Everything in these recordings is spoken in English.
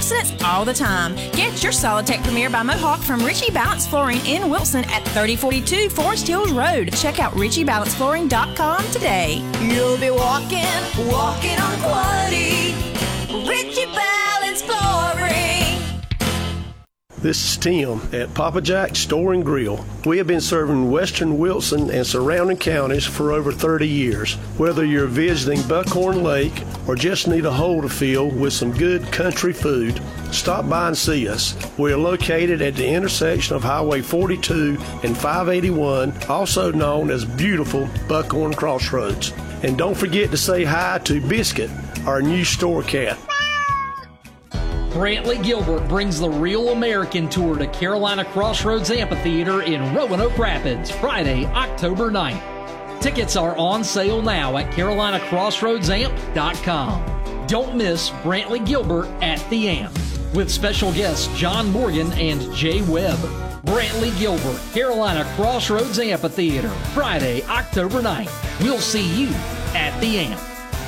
excellence all the time. Get your Solitech Premier by Mohawk from Ritchie Balance Flooring in Wilson at 3042 Forest Hills Road. Check out RitchieBalanceFlooring.com today. You'll be walking on quality. Ritchie Balance Flooring. This is Tim at Papa Jack's Store and Grill. We have been serving western Wilson and surrounding counties for over 30 years. Whether you're visiting Buckhorn Lake or just need a hole to fill with some good country food, stop by and see us. We are located at the intersection of Highway 42 and 581, also known as beautiful Buckhorn Crossroads. And don't forget to say hi to Biscuit, our new store cat. Brantley Gilbert brings the Real American Tour to Carolina Crossroads Amphitheater in Roanoke Rapids, Friday, October 9th. Tickets are on sale now at CarolinaCrossroadsAmp.com. Don't miss Brantley Gilbert at the Amp, with special guests John Morgan and Jay Webb. Brantley Gilbert, Carolina Crossroads Amphitheater, Friday, October 9th. We'll see you at the Amp.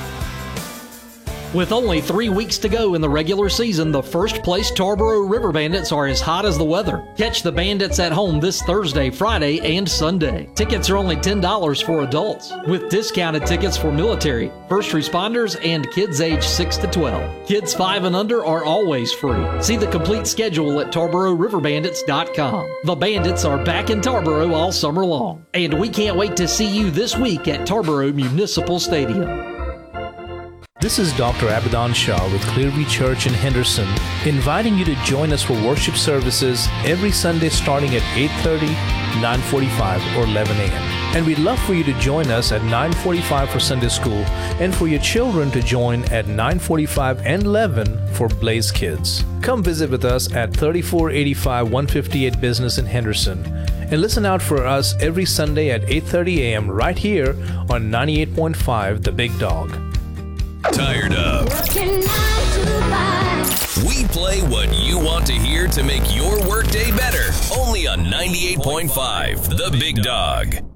With only 3 weeks to go in the regular season, the first-place Tarboro River Bandits are as hot as the weather. Catch the Bandits at home this Thursday, Friday, and Sunday. Tickets are only $10 for adults, with discounted tickets for military, first responders, and kids age 6 to 12. Kids 5 and under are always free. See the complete schedule at TarboroughRiverBandits.com. The Bandits are back in Tarboro all summer long, and we can't wait to see you this week at Tarboro Municipal Stadium. This is Dr. Abadan Shah with Clearview Church in Henderson, inviting you to join us for worship services every Sunday starting at 8:30, 9:45, or 11 a.m. And we'd love for you to join us at 9:45 for Sunday school and for your children to join at 9:45 and 11 for Blaze Kids. Come visit with us at 3485 158 Business in Henderson. And listen out for us every Sunday at 8:30 a.m. right here on 98.5 The Big Dog. Tired of? We play what you want to hear to make your workday better. Only on 98.5 The Big Dog.